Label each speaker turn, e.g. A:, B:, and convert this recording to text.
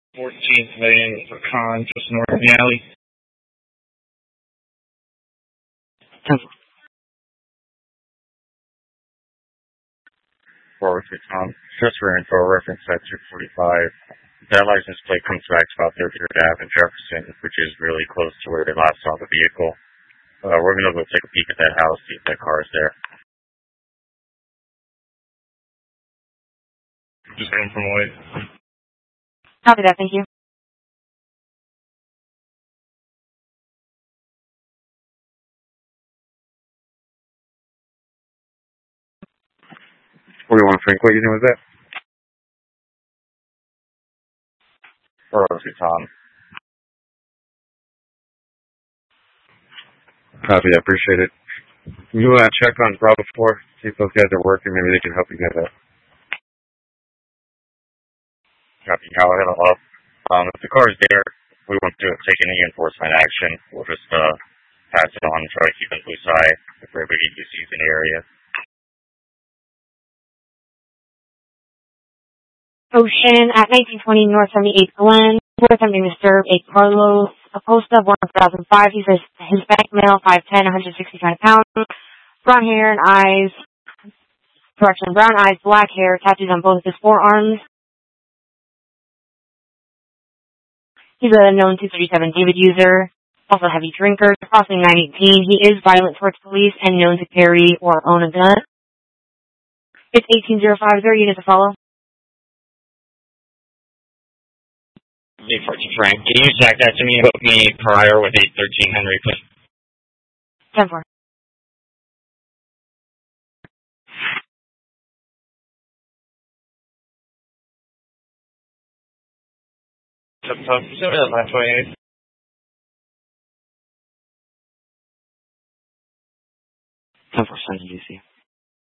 A: 14th Lane for Con, just north of the alley. 406 Con. Just for info reference at 245. That license plate comes back to about 33rd Ave in Jefferson, which is really close to where they last saw the vehicle. We're going to go take a peek at that house, see if that car is there. Just in from White.
B: Copy that, thank you.
A: What do you want, Frank? What unit was that? 406 Con. Copy, I appreciate it. You want to check on Bravo 4, see if those guys are working, maybe they can help you get that. Copy, I'll head off. If the car is there, we won't take any enforcement action. We'll just pass it on and try to keep a loose eye if there are big EDCs in the area.
B: Ocean at 1920 North 78th Glen. We're attempting to serve a Carlos Acosta, born 2005. He says Hispanic male, 5'10", 165 pounds, brown hair and eyes, brown eyes, black hair, tattoos on both his forearms. He's a known 237 David user, also a heavy drinker, crossing 918. He is violent towards police and known to carry or own a gun. It's 18050, unit to follow.
A: 814 Frank, can you track that to me about me prior with 813 Henry, please?
B: 10-4.
A: Last 28.
B: 10-4, send to DC.